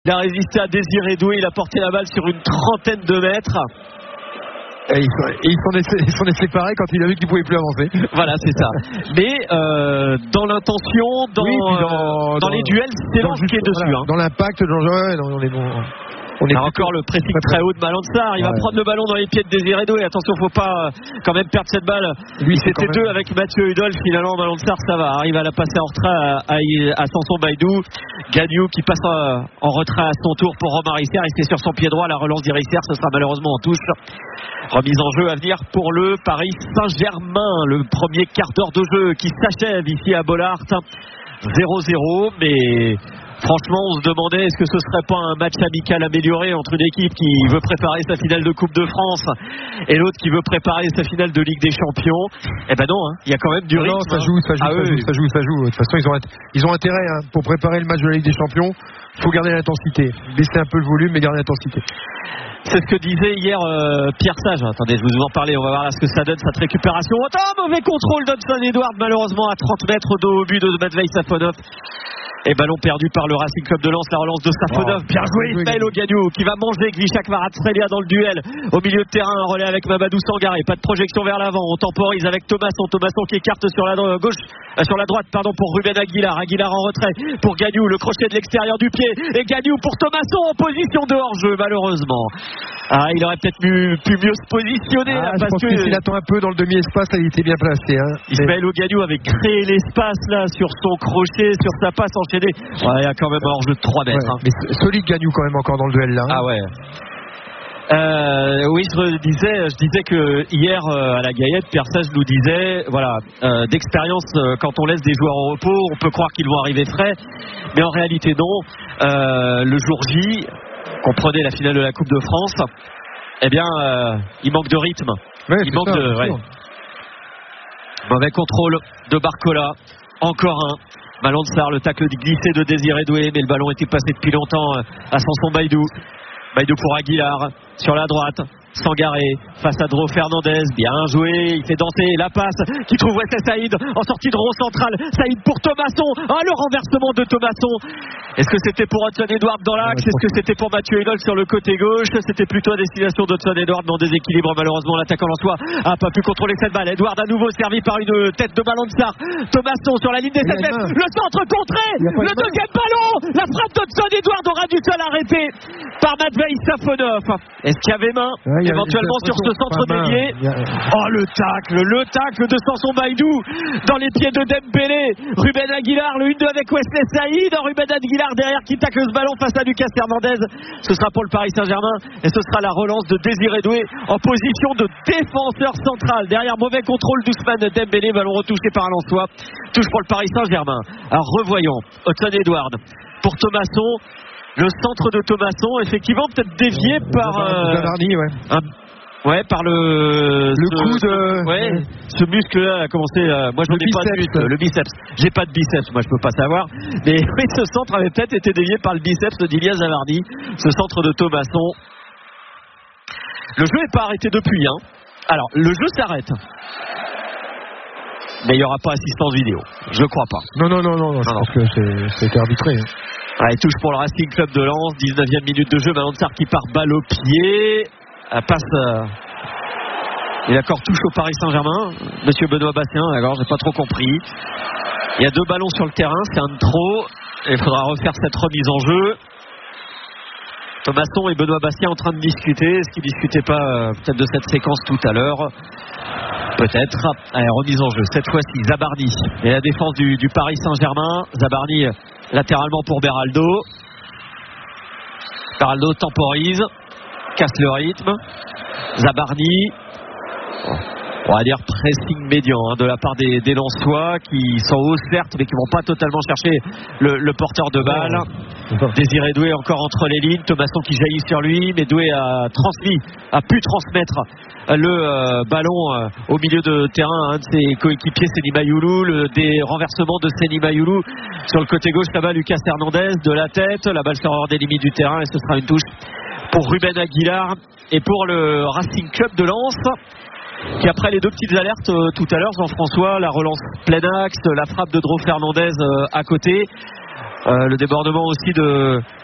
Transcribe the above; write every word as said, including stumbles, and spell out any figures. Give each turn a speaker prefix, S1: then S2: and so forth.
S1: Il a résisté à Désiré Doué, il a porté la balle sur une trentaine de mètres.
S2: Et ils s'en est, est séparés quand il a vu qu'il ne pouvait plus avancer.
S1: Voilà, c'est ça. Mais euh, dans l'intention, dans, oui, dans, dans, dans les duels, c'est Lens qui est dessus.
S2: Voilà,
S1: hein.
S2: Dans l'impact, dans, ouais, dans, on est bon.
S1: On est encore le pressing très haut de Malançar. Il ouais. va prendre le ballon dans les pieds de Désiré Doué. Attention, faut pas quand même perdre cette balle. Lui, c'était deux avec Mathieu Hudol. Finalement, Malançar, ça va. Arrive à la passer en retrait à, à, à Samson Baïdou. Gagnou qui passe en retrait à son tour pour Romain Risser. Rester sur son pied droit. La relance d'Risser, ce sera malheureusement en touche. Remise en jeu à venir pour le Paris Saint-Germain. Le premier quart d'heure de jeu qui s'achève ici à Bollaert. zéro zéro, mais franchement on se demandait est-ce que ce serait pas un match amical amélioré entre une équipe qui veut préparer sa finale de Coupe de France et l'autre qui veut préparer sa finale de Ligue des Champions. Eh ben non, il hein, y a quand même du rythme.
S2: Non, ça joue, ça joue, ah, ça, oui, joue oui. ça joue, ça joue. De toute façon, ils ont, ils ont intérêt hein, pour préparer le match de la Ligue des Champions. Il faut garder l'intensité, baisser un peu le volume, mais garder l'intensité.
S1: C'est ce que disait hier euh, Pierre Sage. Attendez, je vous en parler. On va voir là ce que ça donne cette récupération. Oh, mauvais contrôle d'Hudson Edouard, malheureusement à trente mètres au but de Matvei Safonov. Et ballon perdu par le Racing Club de Lens. La relance de Safonov. Bien joué, Ismaël Ogagnou qui va manger Glishak Kvaratskhelia dans le duel. Au milieu de terrain, un relais avec Mamadou Sangaré. Pas de projection vers l'avant. On temporise avec Thomasson. Thomasson qui écarte sur la gauche, euh, sur la droite, pardon, pour Ruben Aguilar. Aguilar en retrait pour Gagnou. Le crochet de l'extérieur du pied. Et Gagnou pour Thomasson en position de hors-jeu, malheureusement. Ah, il aurait peut-être pu, pu mieux se positionner.
S2: Ah,
S1: là,
S2: je
S1: parce
S2: pense
S1: que
S2: qu'il attend un peu dans le demi-espace, là, il était bien placé. Hein.
S1: Ismaël Ogagnou avait créé l'espace là sur son crochet, sur sa passe enchaînée. Ouais, il y a quand même un hors-jeu de trois mètres.
S2: Ouais, hein. Mais solide Gagnou quand même encore dans le duel là. Hein.
S1: Ah ouais. Euh, oui, je disais, je disais que hier euh, à la Gaillette, Pierre Sage nous disait, voilà, euh, d'expérience, euh, quand on laisse des joueurs au repos, on peut croire qu'ils vont arriver frais, mais en réalité non. Euh, le jour J, comprenez la finale de la Coupe de France, eh bien, euh, il manque de rythme.
S2: Ouais,
S1: il manque
S2: ça,
S1: de. Ouais. Mauvais contrôle de Barcola, encore un. Malançar, le tacle glissé de Désiré Doué, mais le ballon était passé depuis longtemps à Samson Baïdou. Baïdou pour Aguilar, sur la droite. Sangaré face à Dro Fernandez, bien joué, il fait danser la passe qui trouve Wesley Saïd en sortie de rond central. Saïd pour Thomasson, ah, le renversement de Thomasson. Est-ce que c'était pour Hudson Edouard dans l'axe? Est-ce que c'était pour Mathieu Hudol sur le côté gauche? C'était plutôt à destination d'Hudson Edouard, mais en déséquilibre malheureusement. L'attaquant lensois a pas pu contrôler cette balle. Edouard à nouveau servi par une tête de Malançar. Thomasson sur la ligne des sept mètres, le centre contré, le deuxième ballon, la frappe d'Hudson Edouard aura du seul arrêté par Matvei Safonov. Est-ce qu'il y avait main? Ouais, éventuellement sur ce centre dédié. Oh, le tacle, le tacle de Samson Baïdou dans les pieds de Dembélé. Ruben Aguilar, le un deux avec Wesley Saïd. Ruben Aguilar derrière qui tacle ce ballon face à Lucas Hernandez. Ce sera pour le Paris Saint-Germain et ce sera la relance de Désiré Doué en position de défenseur central. Derrière, mauvais contrôle d'Ousmane Dembélé, ballon retouché par un Lensois. Touche pour le Paris Saint-Germain. Alors revoyons Hudson Edouard pour Thomasson. Le centre de Thomasson, effectivement, peut-être dévié euh, par euh,
S2: Zavarni, ouais.
S1: Un, ouais, par le
S2: le
S1: ce,
S2: coup de
S1: ce, ouais, ouais. ce muscle-là a commencé. Euh, moi, je n'en ai pas de muscle, le biceps. J'ai pas de biceps, moi, je peux pas savoir. Mais oui, ce centre avait peut-être été dévié par le biceps d'Ilya Zavarni, ce centre de Thomasson. Le jeu n'est pas arrêté depuis. Hein. Alors, le jeu s'arrête. Mais il n'y aura pas assistance vidéo. Je crois pas.
S2: Non, non, non, non. non je non, pense non. que c'est, c'est arbitré.
S1: Ouais, touche pour le Racing Club de Lens, dix-neuvième minute de jeu, Malançar qui part balle au pied, elle passe euh... et l'accord touche au Paris Saint-Germain. Monsieur Benoît Bastien, d'accord, j'ai pas trop compris. Il y a deux ballons sur le terrain, c'est un de trop, et il faudra refaire cette remise en jeu. Thomasson et Benoît Bastien en train de discuter, est-ce qu'ils discutaient pas euh, peut-être de cette séquence tout à l'heure? Peut-être. Allez, remise en jeu. Cette fois-ci, Zabarni. Et la défense du, du Paris Saint-Germain. Zabarni latéralement pour Beraldo. Beraldo temporise. Casse le rythme. Zabarni. On va dire pressing médian hein, de la part des, des Lensois qui sont hauts certes mais qui vont pas totalement chercher le, le porteur de balle. Oh. Désiré Doué encore entre les lignes, Thomasson qui jaillit sur lui, mais Doué a transmis, a pu transmettre le euh, ballon euh, au milieu de terrain à un de ses coéquipiers, Seny Mayoulou, le des renversements de Seny Mayoulou sur le côté gauche là-bas, Lucas Hernandez de la tête, la balle sort hors des limites du terrain et ce sera une touche pour Ruben Aguilar et pour le Racing Club de Lens. Qui après les deux petites alertes euh, tout à l'heure, Jean-François, la relance plein axe, la frappe de Dro Fernandez euh, à côté, euh, le débordement aussi de